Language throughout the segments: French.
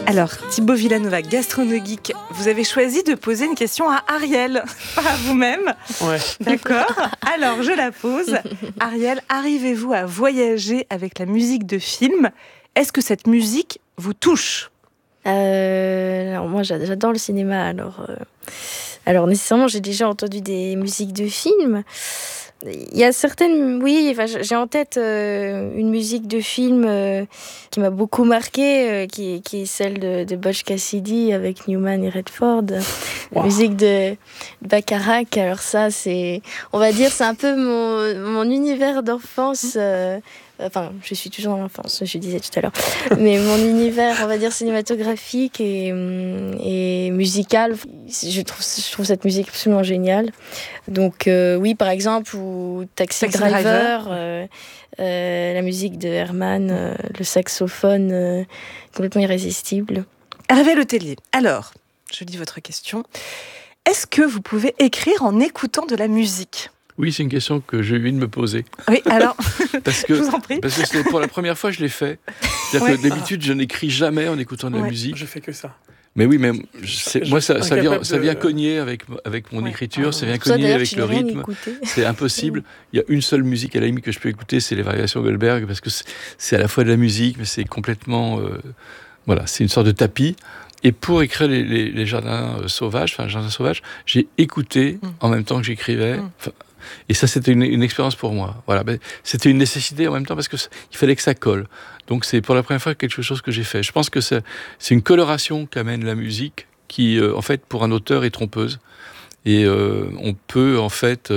Alors, Thibaut Villanova, gastronogeek, vous avez choisi de poser une question à Ariel, pas à vous-même. Ouais. D'accord. Alors, je la pose. Ariel, arrivez-vous à voyager avec la musique de film ? Est-ce que cette musique vous touche ? Alors moi, j'adore le cinéma. Alors nécessairement, j'ai déjà entendu des musiques de films. Il y a certaines, oui, j'ai en tête une musique de film qui m'a beaucoup marquée, qui est celle de Butch Cassidy avec Newman et Redford. La musique de Bacharach. Alors ça, on va dire, c'est un peu mon univers d'enfance. Enfin, je suis toujours dans l'enfance, je disais tout à l'heure. Mais mon univers, on va dire, cinématographique et musical, je trouve cette musique absolument géniale. Donc, oui, par exemple, ou Taxi Driver. La musique de Herman, le saxophone complètement irrésistible. Hervé Letellier, alors, je lis votre question. Est-ce que vous pouvez écrire en écoutant de la musique ? Oui, c'est une question que j'ai envie de me poser. Oui, alors, je vous en prie. Parce que c'est pour la première fois que je l'ai fait. C'est-à-dire que d'habitude, je n'écris jamais en écoutant de la musique. Je fais que ça. Mais oui, mais moi, ça vient cogner avec mon écriture, ça vient cogner avec le rythme. C'est impossible. Il y a une seule musique à la limite que je peux écouter, c'est les variations Goldberg, parce que c'est à la fois de la musique, mais c'est complètement... c'est une sorte de tapis. Et pour écrire les jardins sauvages, j'ai écouté en même temps que j'écrivais. Et ça, c'était une expérience pour moi. Voilà, c'était une nécessité en même temps parce qu'il fallait que ça colle. Donc c'est pour la première fois quelque chose que j'ai fait. Je pense que c'est une coloration qu'amène la musique qui, en fait, pour un auteur, est trompeuse. Et on peut, en fait,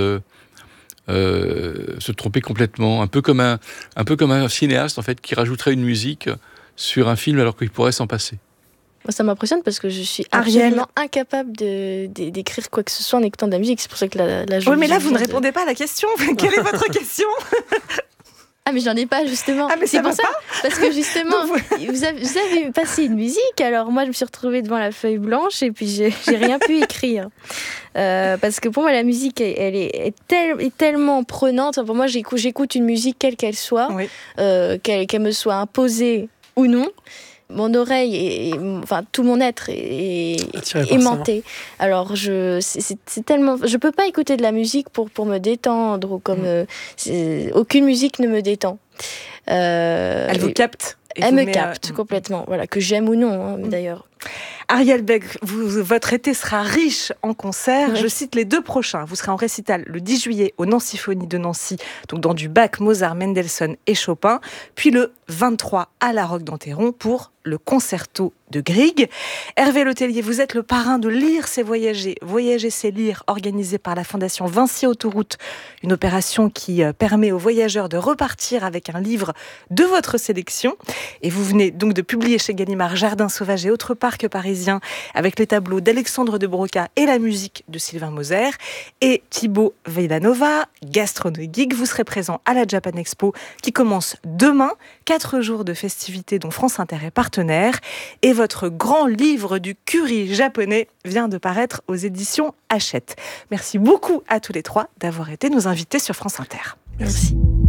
se tromper complètement. Un peu comme un cinéaste, en fait, qui rajouterait une musique sur un film alors qu'il pourrait s'en passer. Ça m'impressionne parce que je suis absolument incapable d'écrire quoi que ce soit en écoutant de la musique. C'est pour ça que la oui, mais là, vous ne répondez pas à la question. Quelle est votre question ? Ah, mais j'en ai pas, justement. Ah, mais c'est pour ça. Parce que, justement, vous avez passé une musique, alors moi, je me suis retrouvée devant la feuille blanche et puis j'ai rien pu écrire. Parce que pour moi, la musique, elle est tellement prenante. Pour moi, j'écoute une musique quelle qu'elle soit, qu'elle me soit imposée ou non. Mon oreille tout mon être est aimanté. Alors c'est tellement, je peux pas écouter de la musique pour me détendre ou comme aucune musique ne me détend. Elle vous capte. Elle me capte complètement. Voilà, que j'aime ou non, d'ailleurs. Ariel Beck, votre été sera riche en concerts. Oui. Je cite les 2 prochains. Vous serez en récital le 10 juillet au Nancyphonie de Nancy, donc dans du Bach, Mozart, Mendelssohn et Chopin. Puis le 23 à la Roque d'Enterron pour le concerto de Grieg. Hervé Letellier, vous êtes le parrain de Lire c'est voyager, voyager c'est lire, organisé par la Fondation Vinci Autoroute, une opération qui permet aux voyageurs de repartir avec un livre de votre sélection. Et vous venez donc de publier chez Gallimard Jardins sauvages et autres parcs parisiens avec les tableaux d'Alexandre de Broca et la musique de Sylvain Moser. Et Thibaut Villanova, gastronogeek, vous serez présent à la Japan Expo qui commence demain. 4 jours de festivités dont France Inter est partenaire. Et votre grand livre du curry japonais vient de paraître aux éditions Hachette. Merci beaucoup à tous les 3 d'avoir été nos invités sur France Inter. Merci.